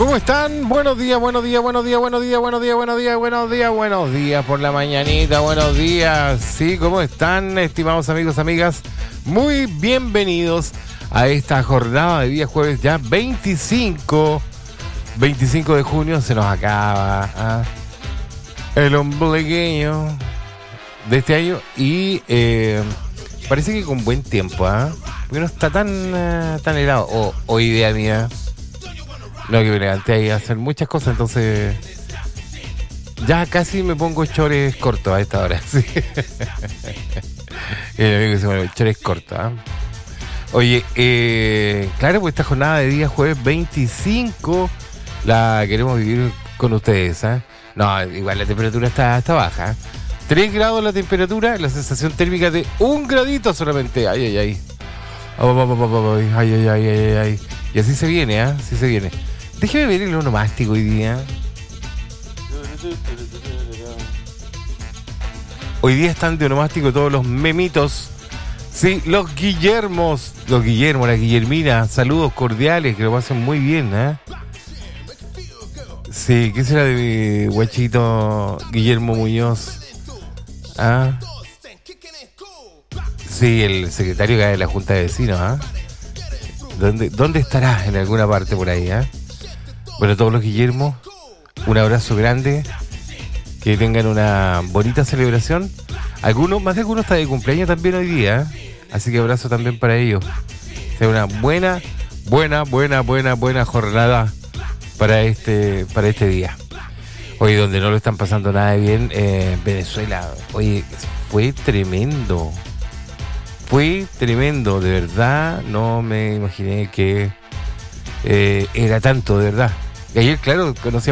¿Cómo están? Buenos días, buenos días, buenos días, buenos días, buenos días, buenos días, buenos días, buenos días por la mañanita, buenos días. Sí, ¿cómo están, estimados amigos, amigas? Muy bienvenidos a esta jornada de día jueves ya 25 de junio. Se nos acaba el ombligueño de este año y parece que con buen tiempo, porque no está tan helado, o idea mía. No, que me levanté ahí a hacer muchas cosas, entonces ya casi me pongo chores cortos a esta hora. Sí. Chores cortos. Oye, claro, pues esta jornada de día jueves 25 la queremos vivir con ustedes. No, igual la temperatura está baja. 3 grados la temperatura, la sensación térmica de 1 gradito solamente. Ay. Ay. Y así se viene, así se viene. Déjeme ver el onomástico hoy día. Hoy día están de onomástico todos los memitos. Sí, los Guillermos, la Guillermina. Saludos cordiales, que lo pasen muy bien, Sí, ¿qué será de mi guachito Guillermo Muñoz? Sí, el secretario de la Junta de Vecinos, ¿Dónde estará? En alguna parte por ahí, Bueno, todos los Guillermos, un abrazo grande, que tengan una bonita celebración. Más de algunos está de cumpleaños también hoy día, así que abrazo también para ellos. Sea una buena jornada para este día. Hoy donde no lo están pasando nada bien, Venezuela, oye, fue tremendo, de verdad, no me imaginé que era tanto, de verdad. Y ayer, claro, conocí